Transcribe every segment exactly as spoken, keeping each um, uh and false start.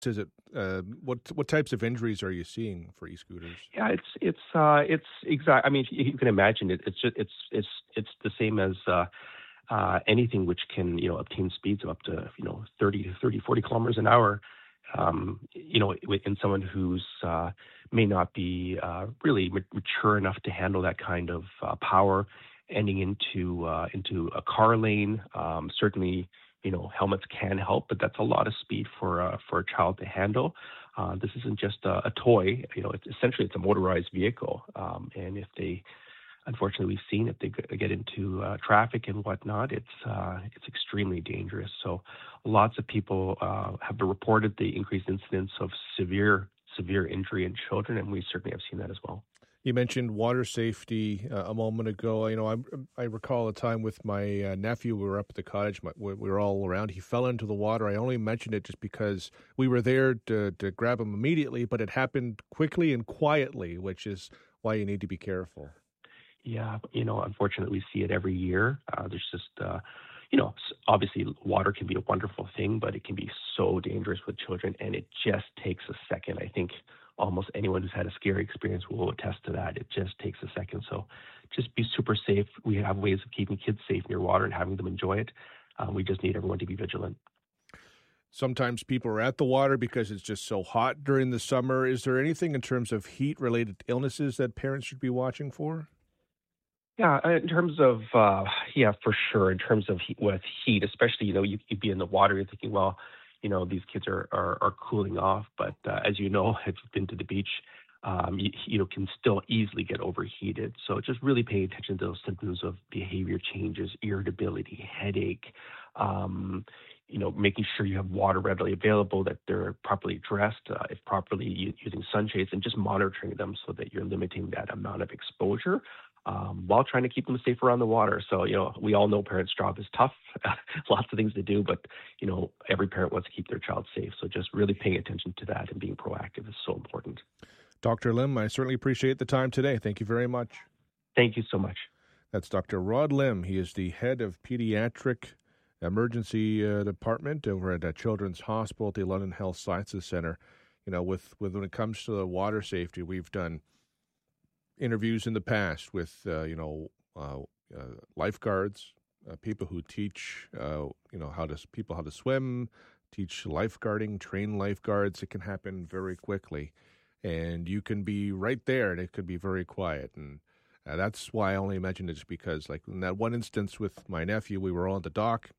Is it uh, what what types of injuries are you seeing for e-scooters? Yeah, it's it's uh, it's exact. I mean, you can imagine it. It's just, it's it's it's the same as uh, uh, anything which can you know obtain speeds of up to you know thirty to thirty, forty kilometers an hour. Um, you know, in someone who's uh, may not be uh, really mature enough to handle that kind of uh, power, ending into uh, into a car lane. Um, certainly, you know, helmets can help, but that's a lot of speed for uh, for a child to handle. Uh, this isn't just a, a toy. You know, it's essentially it's a motorized vehicle, um, and if they unfortunately, we've seen if they get into uh, traffic and whatnot, it's uh, it's extremely dangerous. So, lots of people uh, have reported the increased incidence of severe severe injury in children, and we certainly have seen that as well. You mentioned water safety uh, a moment ago. You know, I, I recall a time with my uh, nephew. We were up at the cottage. My, we were all around. He fell into the water. I only mentioned it just because we were there to, to grab him immediately, but it happened quickly and quietly, which is why you need to be careful. Yeah, you know, unfortunately, we see it every year. Uh, there's just, uh, you know, obviously water can be a wonderful thing, but it can be so dangerous with children, and it just takes a second. I think almost anyone who's had a scary experience will attest to that. It just takes a second. So just be super safe. We have ways of keeping kids safe near water and having them enjoy it. Uh, we just need everyone to be vigilant. Sometimes people are at the water because it's just so hot during the summer. Is there anything in terms of heat-related illnesses that parents should be watching for? Yeah, in terms of, uh, yeah, for sure. In terms of heat, with heat, especially, you know, you, you'd be in the water, you're thinking, well, you know, these kids are, are, are cooling off. But uh, as you know, if you've been to the beach, um, you, you know, can still easily get overheated. So just really paying attention to those symptoms of behavior changes, irritability, headache, um, you know, making sure you have water readily available, that they're properly dressed, uh, if properly using sunshades, and just monitoring them so that you're limiting that amount of exposure. Um, while trying to keep them safe around the water. So, you know, we all know parents' job is tough, lots of things to do, but, you know, every parent wants to keep their child safe. So just really paying attention to that and being proactive is so important. Doctor Lim, I certainly appreciate the time today. Thank you very much. Thank you so much. That's Doctor Rod Lim. He is the head of pediatric emergency uh, department over at uh, Children's Hospital at the London Health Sciences Center. You know, with, with when it comes to the water safety, we've done interviews in the past with, uh, you know, uh, uh, lifeguards, uh, people who teach, uh, you know, how to people how to swim, teach lifeguarding, train lifeguards. It can happen very quickly, and you can be right there, and it could be very quiet. And uh, that's why I only mentioned it, because, like in that one instance with my nephew, we were on the dock,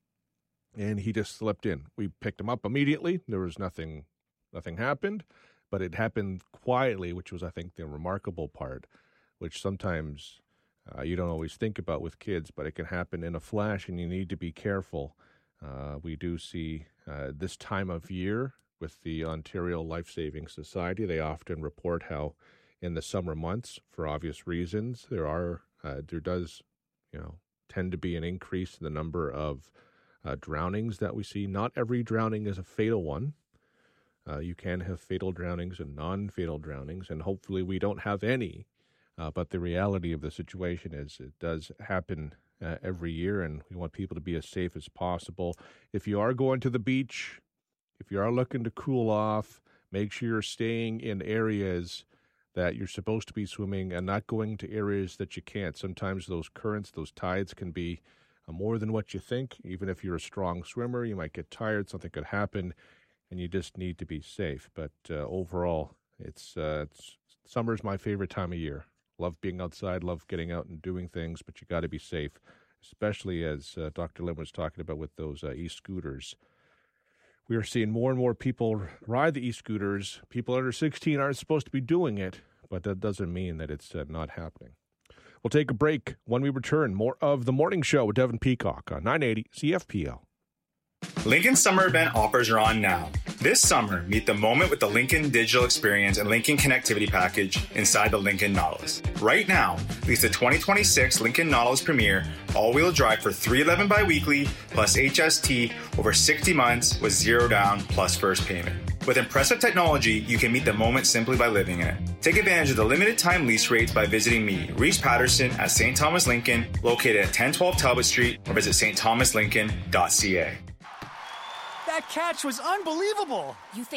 and he just slipped in. We picked him up immediately. There was nothing, nothing happened. But it happened quietly, which was, I think, the remarkable part, which sometimes uh, you don't always think about with kids, but it can happen in a flash, and you need to be careful. Uh, we do see uh, this time of year with the Ontario Life Saving Society, they often report how in the summer months, for obvious reasons, there are uh, there does, you know, tend to be an increase in the number of uh, drownings that we see. Not every drowning is a fatal one. Uh, you can have fatal drownings and non-fatal drownings, and hopefully we don't have any. Uh, but the reality of the situation is it does happen uh, every year, and we want people to be as safe as possible. If you are going to the beach, if you are looking to cool off, make sure you're staying in areas that you're supposed to be swimming and not going to areas that you can't. Sometimes those currents, those tides can be uh, more than what you think. Even if you're a strong swimmer, you might get tired, something could happen, and you just need to be safe. But uh, overall, it's, uh, it's summer's my favorite time of year. Love being outside, love getting out and doing things, but you got to be safe, especially as uh, Doctor Lim was talking about with those uh, e-scooters. We are seeing more and more people ride the e-scooters. People under sixteen aren't supposed to be doing it, but that doesn't mean that it's uh, not happening. We'll take a break. When we return, more of The Morning Show with Devin Peacock on nine eighty C F P L. Lincoln's summer event offers are on now. This summer, meet the moment with the Lincoln Digital Experience and Lincoln Connectivity Package inside the Lincoln Nautilus. Right now, lease the twenty twenty-six Lincoln Nautilus Premier all-wheel drive for three hundred eleven dollars biweekly plus H S T over sixty months with zero down plus first payment. With impressive technology, you can meet the moment simply by living in it. Take advantage of the limited time lease rates by visiting me, Reese Patterson, at Saint Thomas Lincoln, located at ten twelve Talbot Street, or visit s t thomas lincoln dot c a. That catch was unbelievable. You think